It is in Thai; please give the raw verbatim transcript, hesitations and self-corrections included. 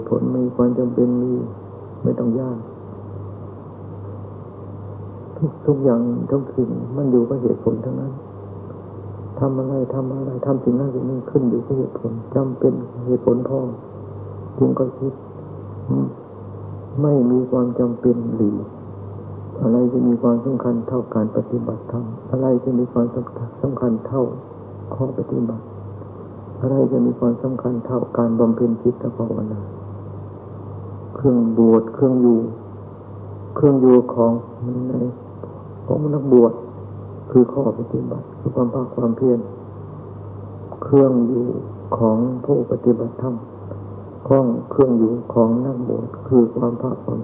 ผลมีความจำเป็นมีไม่ต้องยากทุกทุกอย่างทุกสิ่งมันอยู่กับเหตุผลทั้งนั้นทำอะไรทำอะไรทำสิ่งนั้นสิ่งนี้ขึ้นอยู่กับเหตุผลจำเป็นเหตุผลพอจึงก็คิดไม่มีความจำเป็นหรืออะไรจะมีความสำคัญเท่าการปฏิบัติธรรมอะไรจะมีความสำคัญเท่าข้อปฏิบัติอะไรจะมีความสำคัญเท่าการบำเพ็ญจิตภาวนาเครื่องบวชเครื่องอยู่เครื่องอยู่ของในของนักบวชคือข้อปฏิบัติคือความภาคความเพียรเครื่องอยู่ของผู้ปฏิบัติธรรมของเครื่องอยู่ของนักบวชคือความภาคความ